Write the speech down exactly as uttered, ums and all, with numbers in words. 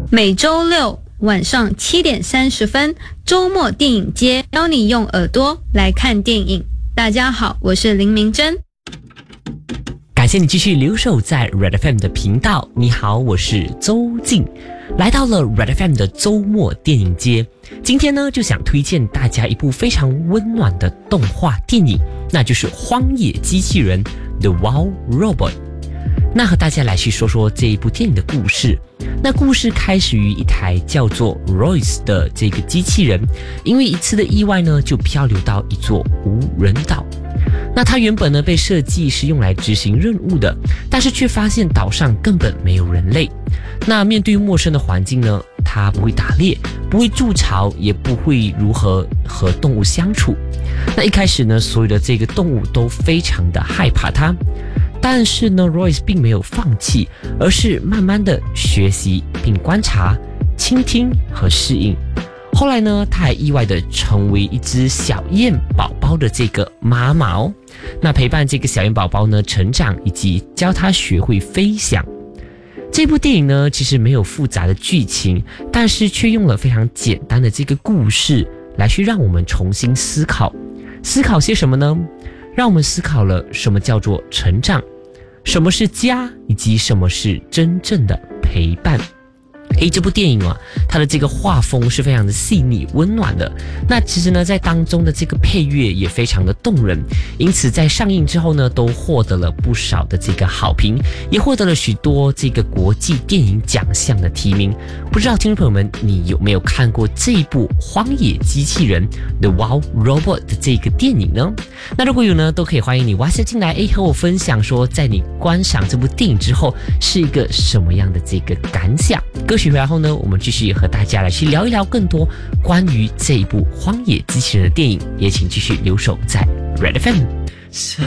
每周六晚上七点三十分，周末电影街，邀你用耳朵来看电影。大家好，我是林明珍。 感谢你继续留守在 Red F M 的频道。你好，我是周静，来到了 Red F M 的周末电影街。今天呢，就想推荐大家一部非常温暖的动画电影，那就是《荒野机器人》The Wild Robot。那和大家来去说说这一部电影的故事。那故事开始于一台叫做 Royce 的这个机器人，因为一次的意外呢，就漂流到一座无人岛。那它原本呢被设计是用来执行任务的，但是却发现岛上根本没有人类。那面对陌生的环境呢，它不会打猎，不会筑巢，也不会如何和动物相处。那一开始呢，所有的这个动物都非常的害怕它。但是呢 Royce 并没有放弃，而是慢慢的学习并观察、倾听和适应。后来呢，他还意外的成为一只小燕宝宝的这个妈妈哦。那陪伴这个小燕宝宝呢成长，以及教他学会飞翔。这部电影呢，其实没有复杂的剧情，但是却用了非常简单的这个故事来去让我们重新思考。思考些什么呢？让我们思考了什么叫做成长，什么是家，以及什么是真正的陪伴。诶，这部电影啊，它的这个画风是非常的细腻温暖的。那其实呢，在当中的这个配乐也非常的动人，因此在上映之后呢，都获得了不少的这个好评，也获得了许多这个国际电影奖项的提名。不知道听众朋友们，你有没有看过这一部《荒野机器人》The Wild Robot 的这个电影呢？那如果有呢，都可以欢迎你 WhatsApp 进来，诶，和我分享说，在你观赏这部电影之后是一个什么样的这个感想。歌曲回来后呢，我们继续和大家来去聊一聊更多关于这一部《荒野机器人》的电影，也请继续留守在 Red F M。 想